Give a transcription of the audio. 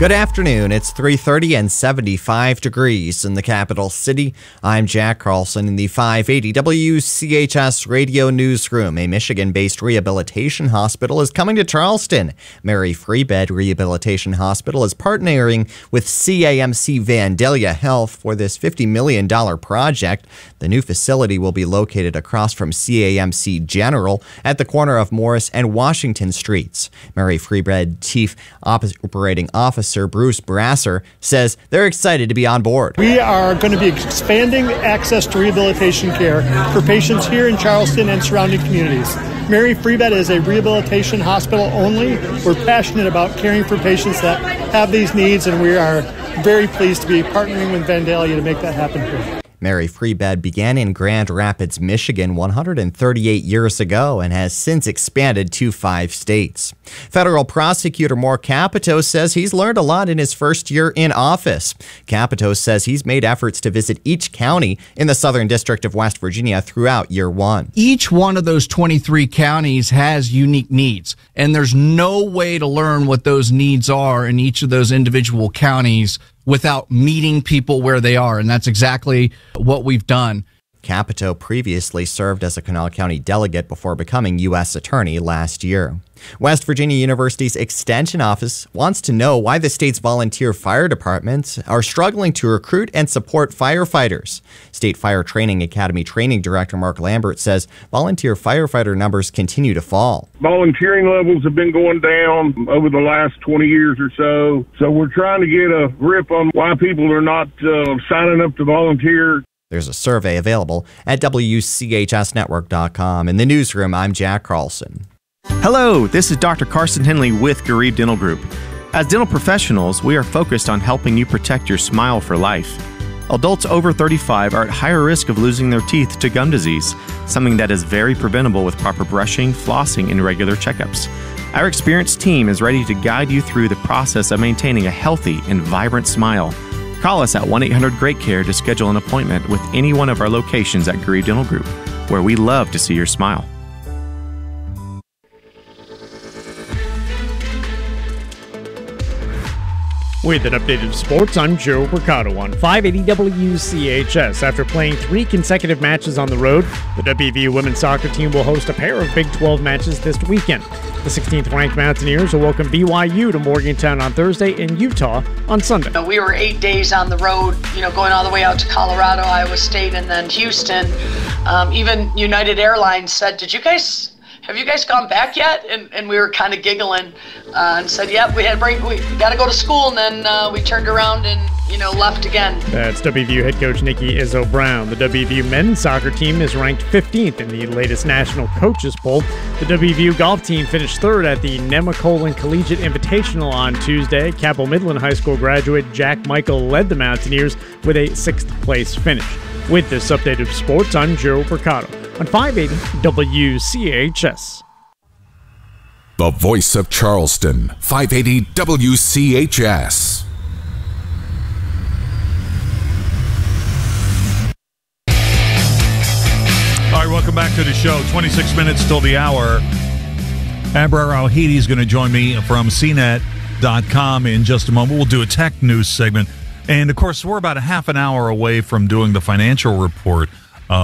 Good afternoon. It's 3:30 and 75 degrees in the capital city. I'm Jack Carlson in the 580 WCHS radio newsroom. A Michigan-based rehabilitation hospital is coming to Charleston. Mary Free Bed Rehabilitation Hospital is partnering with CAMC Vandalia Health for this $50 million project. The new facility will be located across from CAMC General at the corner of Morris and Washington Streets. Mary Free Bed Chief Operating Officer Bruce Brasser says they're excited to be on board. We are going to be expanding access to rehabilitation care for patients here in Charleston and surrounding communities. Mary Free Bed is a rehabilitation hospital only. We're passionate about caring for patients that have these needs, and we are very pleased to be partnering with Vandalia to make that happen here. Mary Free Bed began in Grand Rapids, Michigan 138 years ago and has since expanded to 5 states. Federal prosecutor Moore Capito says he's learned a lot in his first year in office. Capito says he's made efforts to visit each county in the Southern District of West Virginia throughout year one. Each one of those 23 counties has unique needs, and there's no way to learn what those needs are in each of those individual counties without meeting people where they are, and that's exactly what we've done. Capito previously served as a Kanawha County delegate before becoming U.S. Attorney last year. West Virginia University's Extension Office wants to know why the state's volunteer fire departments are struggling to recruit and support firefighters. State Fire Training Academy Training Director Mark Lambert says volunteer firefighter numbers continue to fall. Volunteering levels have been going down over the last 20 years or so. So we're trying to get a grip on why people are not signing up to volunteer. There's a survey available at WCHSnetwork.com. In the newsroom, I'm Jack Carlson. Hello, this is Dr. Carson Henley with Garib Dental Group. As dental professionals, we are focused on helping you protect your smile for life. Adults over 35 are at higher risk of losing their teeth to gum disease, something that is very preventable with proper brushing, flossing, and regular checkups. Our experienced team is ready to guide you through the process of maintaining a healthy and vibrant smile. Call us at 1-800-GREAT-CARE to schedule an appointment with any one of our locations at Garib Dental Group, where we love to see your smile. With an update of sports, I'm Joe Mercado on 580 WCHS. After playing 3 consecutive matches on the road, the WVU women's soccer team will host a pair of Big 12 matches this weekend. The 16th-ranked Mountaineers will welcome BYU to Morgantown on Thursday and Utah on Sunday. We were 8 days on the road, going all the way out to Colorado, Iowa State, and then Houston. Even United Airlines said, have you guys gone back yet? And we were kind of giggling and said, yep, we got to go to school. And then we turned around and, left again. That's WVU head coach Nikki Izzo Brown. The WVU men's soccer team is ranked 15th in the latest national coaches poll. The WVU golf team finished 3rd at the Nemacolin Collegiate Invitational on Tuesday. Cabell Midland High School graduate Jack Michael led the Mountaineers with a 6th place finish. With this update of sports, I'm Joe Mercado on 580 WCHS. The voice of Charleston, 580 WCHS. All right, welcome back to the show. 26 minutes till the hour. Abrar Al-Hidi is going to join me from CNET.com in just a moment. We'll do a tech news segment. And, of course, we're about a half an hour away from doing the financial report.